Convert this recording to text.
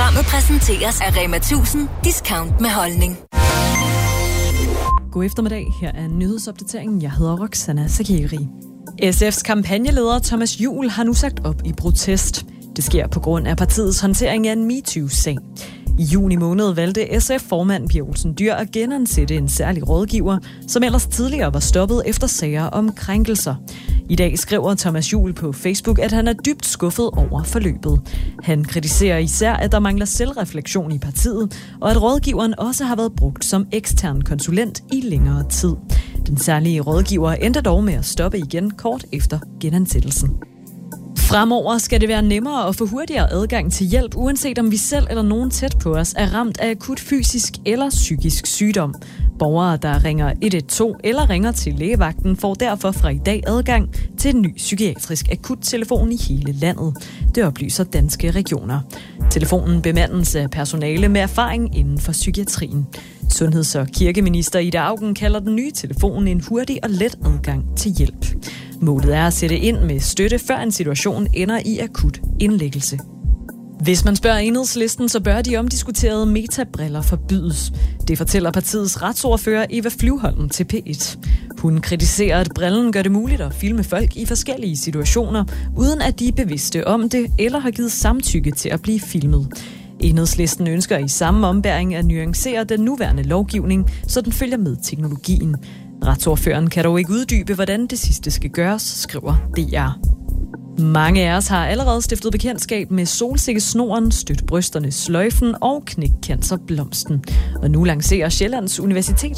Programmet præsenteres af Rema 1000 Discount med holdning. God eftermiddag. Her er nyhedsopdateringen. Jeg hedder Roxana Sakiri. SF's kampagneleder Thomas Juhl har nu sagt op i protest. Det sker på grund af partiets håndtering af en MeToo-sag. I juni måned valgte SF-formand Pia Olsen Dyhr at genansætte en særlig rådgiver, som ellers tidligere var stoppet efter sager om krænkelser. I dag skriver Thomas Juhl på Facebook, at han er dybt skuffet over forløbet. Han kritiserer især, at der mangler selvreflektion i partiet, og at rådgiveren også har været brugt som ekstern konsulent i længere tid. Den særlige rådgiver endte dog med at stoppe igen kort efter genansættelsen. Fremover skal det være nemmere at få hurtigere adgang til hjælp, uanset om vi selv eller nogen tæt på os er ramt af akut fysisk eller psykisk sygdom. Borgere, der ringer 112 eller ringer til lægevagten, får derfor fra i dag adgang til en ny psykiatrisk akuttelefon i hele landet. Det oplyser Danske Regioner. Telefonen bemandes af personale med erfaring inden for psykiatrien. Sundheds- og kirkeminister Ida Auken kalder den nye telefon en hurtig og let adgang til hjælp. Målet er at sætte ind med støtte, før en situation ender i akut indlæggelse. Hvis man spørger Enhedslisten, så bør de omdiskuterede metabriller forbydes. Det fortæller partiets retsordfører Eva Flyvholm til P1. Hun kritiserer, at brillen gør det muligt at filme folk i forskellige situationer, uden at de er bevidste om det eller har givet samtykke til at blive filmet. Enhedslisten ønsker i samme ombæring at nuancere den nuværende lovgivning, så den følger med teknologien. Retsordføreren kan dog ikke uddybe, hvordan det sidste skal gøres, skriver DR. Mange af os har allerede stiftet bekendtskab med solsikkesnoren, støtbrysterne sløjfen og knækcancerblomsten. Og nu lancerer Sjællands Universitet